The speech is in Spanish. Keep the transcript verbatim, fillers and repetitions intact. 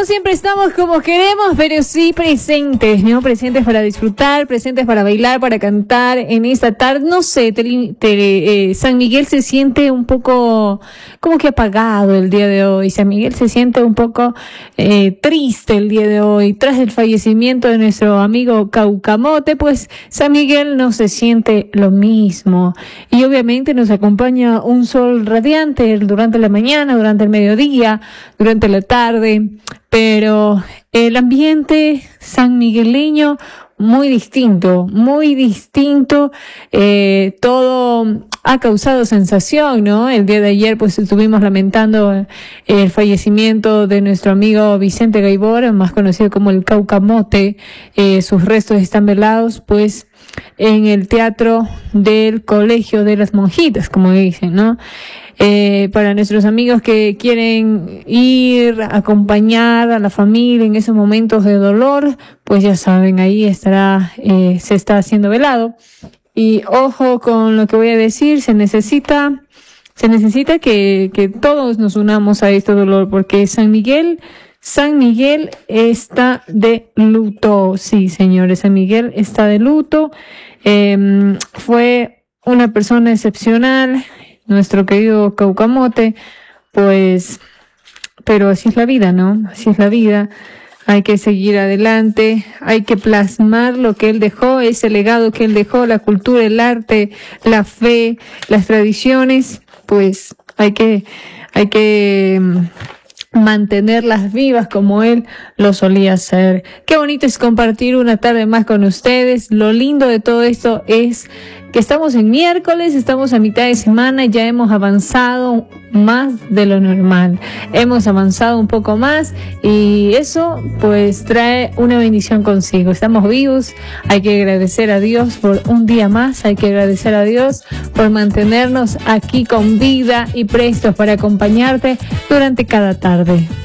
siempre estamos como queremos, pero sí presentes, ¿no? Presentes para disfrutar, presentes para bailar, para cantar en esta tarde. No sé, te, te, eh, San Miguel se siente un poco como que apagado el día de hoy. San Miguel se siente un poco eh, triste el día de hoy. Tras el fallecimiento de nuestro amigo Caucamote, pues San Miguel no se siente lo mismo. Y obviamente nos acompaña un sol radiante durante la mañana, durante el mediodía, durante la tarde, pero el ambiente sanmigueleño muy distinto, muy distinto, eh, todo ha causado sensación, ¿no? El día de ayer pues estuvimos lamentando el fallecimiento de nuestro amigo Vicente Gaibor, más conocido como el Caucamote. Eh, sus restos están velados pues en el teatro del Colegio de las Monjitas, como dicen, ¿no? Eh, para nuestros amigos que quieren ir a acompañar a la familia en esos momentos de dolor, pues ya saben, ahí estará, eh, se está haciendo velado. Y ojo con lo que voy a decir, se necesita, se necesita que, que todos nos unamos a este dolor, porque San Miguel, San Miguel está de luto. Sí, señores, San Miguel está de luto. Eh, fue una persona excepcional, nuestro querido Caucamote, pues, pero así es la vida, ¿no? Así es la vida. Hay que seguir adelante, hay que plasmar lo que él dejó, ese legado que él dejó, la cultura, el arte, la fe, las tradiciones, pues hay que, hay que mantenerlas vivas como él lo solía hacer. Qué bonito es compartir una tarde más con ustedes. Lo lindo de todo esto es que estamos en miércoles, estamos a mitad de semana, ya hemos avanzado más de lo normal, hemos avanzado un poco más y eso pues trae una bendición consigo. Estamos vivos, hay que agradecer a Dios por un día más, hay que agradecer a Dios por mantenernos aquí con vida y prestos para acompañarte durante cada tarde.